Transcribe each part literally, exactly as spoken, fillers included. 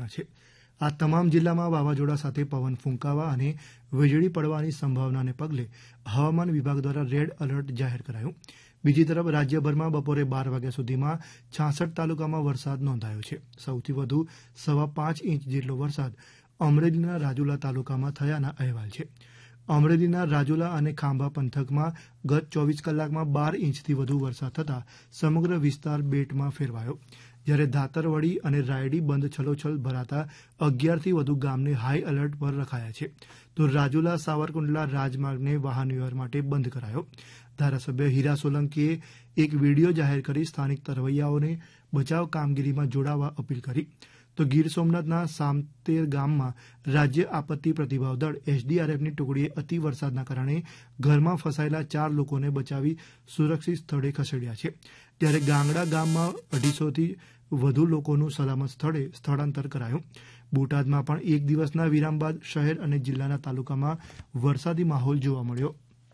થયા છે। આ તમામ જિલ્લામાં વાવાઝોડા સાથે પવન ફૂંકાવા અને વીજળી પડવાની સંભાવનાને પગલે હવામાન વિભાગ દ્વારા રેડ એલર્ટ જાહેર કરાયું। બીજી તરફ રાજ્યભરમાં બપોરે બાર વાગ્યા સુધીમાં છાસઠ તાલુકામાં વરસાદ નોંધાયો છે। સૌથી વધુ સવા પાંચ ઇંચ જેટલો વરસાદ અમરેલીના રાજુલા તાલુકામાં થયાના અહેવાલ છે। અમરેલીના રાજુલા અને ખાંભા પંથકમાં ગત ચોવીસ કલાકમાં બાર ઇંચથી વધુ વરસાદ થતાં સમગ્ર વિસ્તાર બેટમાં ફેરવાયો, જ્યારે ધાતરવડી અને રાયડી બંધ છલોછલ ભરાતા અગિયારથી વધુ ગામને હાઈ એલર્ટ પર રખાયા છે, તો રાજુલા સાવરકુંડલા રાજમાર્ગને વાહન વ્યવહાર માટે બંધ કરાયો। ધારાસભ્ય હીરા સોલંકીએ એક વિડીયો જાહેર કરી સ્થાનિક તરવૈયાઓને બચાવ કામગીરીમાં જોડાવા અપીલ કરી, તો ગીર સોમનાથના સામતેર ગામમાં રાજ્ય આપત્તિ પ્રતિભાવ દળ એસડીઆરએફની ટુકડીએ અતિ વરસાદના કારણે ઘરમાં ફસાયેલા ચાર લોકોને બચાવી સુરક્ષિત સ્થળે ખસેડ્યા છે, ત્યારે ગાંગડા ગામમાં અઢીસોથી વધુ લોકોનું સલામત સ્થળે સ્થળાંતર કરાયું। બોટાદમાં પણ એક દિવસના વિરામ બાદ શહેર અને જિલ્લાના તાલુકામાં વરસાદી માહોલ જોવા મળ્યો।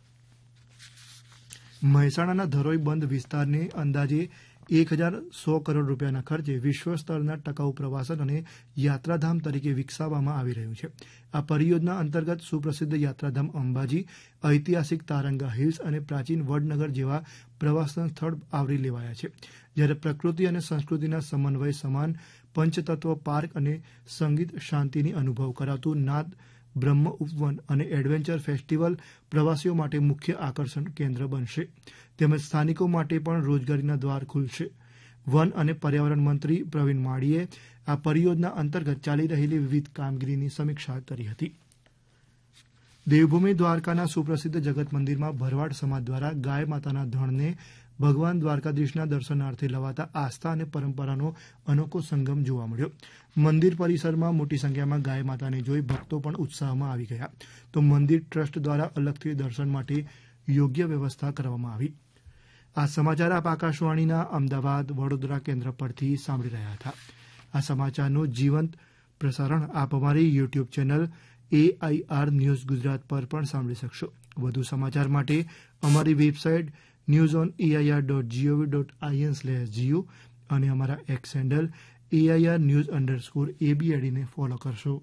મહેસાણાના ધરોઈ બંધ વિસ્તારને અંદાજે એક હજાર સો કરોડ રૂપિયાના ખર્ચે વિશ્વ સ્તરના ટકાઉ પ્રવાસન અને યાત્રાધામ તરીકે વિકસાવવામાં આવી રહ્યું છે। આ પરિયોજના અંતર્ગત સુપ્રસિદ્ધ યાત્રાધામ અંબાજી, ઐતિહાસિક તારંગા હિલ્સ અને પ્રાચીન વડનગર જેવા પ્રવાસન સ્થળ આવરી લેવાયા છે, જ્યારે પ્રકૃતિ અને સંસ્કૃતિના સમન્વય સમાન પંચતત્વ પાર્ક અને સંગીત શાંતિની અનુભવ કરાવતું નાદ બ્રહ્મ ઉપવન અને એડવેન્ચર ફેસ્ટિવલ પ્રવાસીઓ માટે મુખ્ય આકર્ષણ કેન્દ્ર બનશે, તેમજ સ્થાનિકો માટે પણ રોજગારીના દ્વાર ખુલશે। વન અને પર્યાવરણ મંત્રી પ્રવીણ માળીએ આ પરિયોજના અંતર્ગત ચાલી રહેલી વિવિધ કામગીરીની સમીક્ષા કરી હતી। દેવભૂમિ દ્વારકાના સુપ્રસિદ્ધ જગત મંદિરમાં ભરવાડ સમાજ દ્વારા ગાય માતાના ધણને ભગવાન દ્વારકાધીશના દર્શનાર્થે લવાતા આસ્થા અને પરંપરાનો અનોખો સંગમ જોવા મળ્યો। મંદિર પરિસરમાં મોટી સંખ્યામાં ગાય માતાને જોઈ ભક્તો પણ ઉત્સાહમાં આવી ગયા, તો મંદિર ટ્રસ્ટ દ્વારા અલગથી દર્શન માટે યોગ્ય વ્યવસ્થા કરવામાં આવી। આ સમાચાર આપ આકાશવાણીના અમદાવાદ વડોદરા કેન્દ્ર પરથી સાંભળી રહ્યા હતા। આ સમાચારનું જીવંત પ્રસારણ આપ અમારી YouTube channel AIR news Gujarat પર પણ સાંભળી શકશો। વધુ સમાચાર માટે અમારી website news on AIR dot GOV dot IN slash GU અને અમારા x handle AIR news underscore એબીએડીને follow કરશો।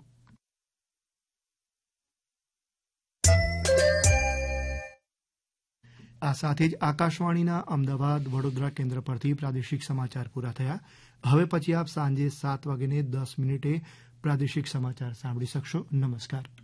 આ સાથે જ આકાશવાણીના અમદાવાદ વડોદરા કેન્દ્ર પરથી પ્રાદેશિક સમાચાર પૂરા થયા। હવે પછી આપ સાંજે સાત વાગ્યે દસ મિનિટે પ્રાદેશિક સમાચાર સાંભળી શકશો। નમસ્કાર।